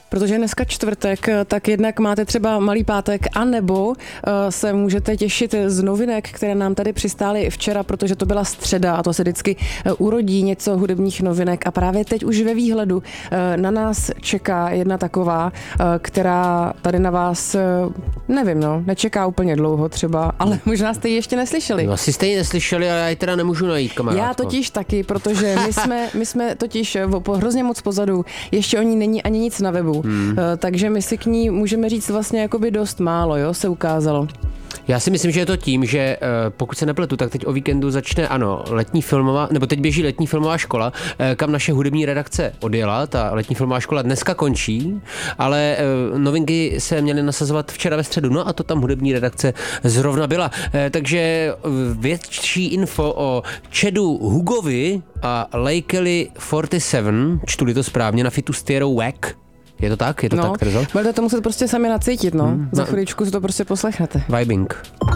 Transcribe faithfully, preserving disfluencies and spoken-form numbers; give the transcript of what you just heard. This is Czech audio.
Protože dneska čtvrtek, tak jednak máte třeba malý pátek, anebo uh, se můžete těšit z novinek, které nám tady přistály včera, protože to byla středa a to se vždycky uh, urodí něco hudebních novinek a právě teď už ve výhledu uh, na nás čeká jedna taková, uh, která tady na vás, uh, nevím no, nečeká úplně dlouho třeba, ale možná jste ji ještě neslyšeli. No, asi jste ji neslyšeli, ale já ji teda nemůžu najít, kamarádko. Já totiž taky, protože my jsme, my jsme totiž po hrozně moc pozadu, ještě o ní není ani nic na webu. Hmm. Takže my si k ní můžeme říct vlastně jakoby dost málo, jo, se ukázalo. Já si myslím, že je to tím, že pokud se nepletu, tak teď o víkendu začne, ano, letní filmová, nebo teď běží letní filmová škola, kam naše hudební redakce odjela, ta letní filmová škola dneska končí, ale novinky se měly nasazovat včera ve středu, no a to tam hudební redakce zrovna byla. Takže větší info o Chadu Hugovi a Lakely čtyřicet sedm, čtu-li to správně, na fitu s Tierou Wack. Je to tak? Je to no, tak, Terzo? Budete to muset prostě sami nacítit, no. Hmm, Za chvíličku si to prostě poslechnete. Vibing.